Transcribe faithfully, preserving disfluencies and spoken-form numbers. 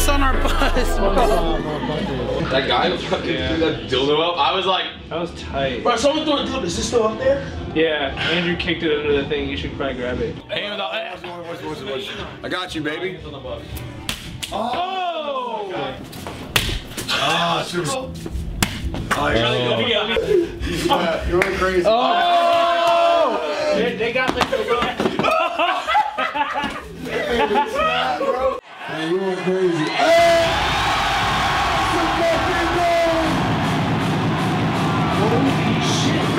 snakes on our bus. That guy fucking Yeah. threw that dildo up. I was like, That was tight. bro, someone threw a dildo. Is this still up there? Yeah, Andrew kicked it under the thing. You should probably grab it. I got you, baby. Oh! Ah, super. Oh, Oh. you're going crazy. Oh! They, they got like the Man, you went crazy.